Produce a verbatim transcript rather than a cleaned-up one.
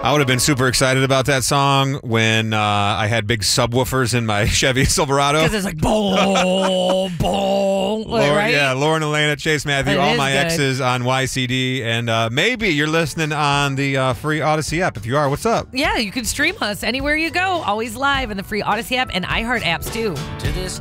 I would have been super excited about that song when uh, I had big subwoofers in my Chevy Silverado. Because it's like, boom, boom, Lauren, right? Yeah, Lauren, Elena, Chase Matthew, It all is my good. exes on Y C D. And uh, maybe you're listening on the uh, free Odyssey app. If you are, what's up? Yeah, you can stream us anywhere you go. Always live in the free Odyssey app and iHeart apps, too. To this